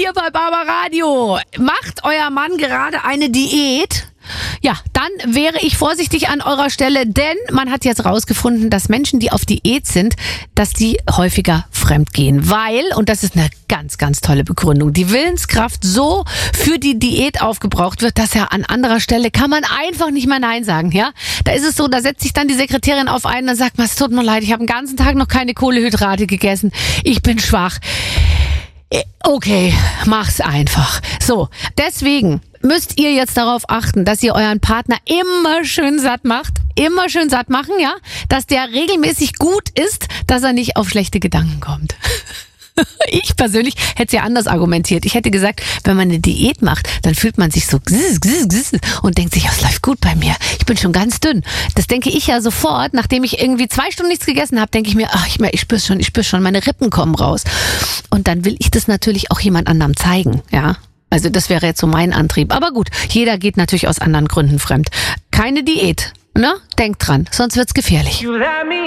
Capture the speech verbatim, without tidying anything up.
hier bei Barbaradio. Macht euer Mann gerade eine Diät? Ja, dann wäre ich vorsichtig an eurer Stelle, denn man hat jetzt rausgefunden, dass Menschen, die auf Diät sind, dass die häufiger fremdgehen, weil, und das ist eine ganz, ganz tolle Begründung, die Willenskraft so für die Diät aufgebraucht wird, dass ja an anderer Stelle kann man einfach nicht mehr Nein sagen, ja? Da ist es so, da setzt sich dann die Sekretärin auf einen, dann sagt man, es tut mir leid, ich habe den ganzen Tag noch keine Kohlenhydrate gegessen, ich bin schwach. Okay, mach's einfach. So, deswegen müsst ihr jetzt darauf achten, dass ihr euren Partner immer schön satt macht. Immer schön satt machen, ja? Dass der regelmäßig gut ist, dass er nicht auf schlechte Gedanken kommt. Ich persönlich hätte es ja anders argumentiert. Ich hätte gesagt, wenn man eine Diät macht, dann fühlt man sich so gss, gss, gss und denkt sich, es läuft gut bei mir. Ich bin schon ganz dünn. Das denke ich ja sofort, nachdem ich irgendwie zwei Stunden nichts gegessen habe, denke ich mir, ach, ich, ich spüre schon, ich spüre schon, meine Rippen kommen raus. Und dann will ich das natürlich auch jemand anderem zeigen, ja. Also das wäre jetzt so mein Antrieb. Aber gut, jeder geht natürlich aus anderen Gründen fremd. Keine Diät, ne? Denkt dran, sonst wird's gefährlich.